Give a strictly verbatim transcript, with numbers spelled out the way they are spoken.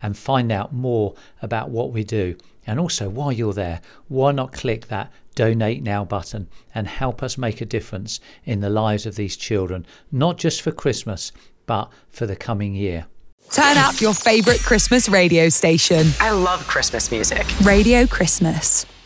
and find out more about what we do. And also, while you're there, why not click that Donate Now button and help us make a difference in the lives of these children, not just for Christmas, but for the coming year. Turn up your favourite Christmas radio station. I love Christmas music. Radio Christmas.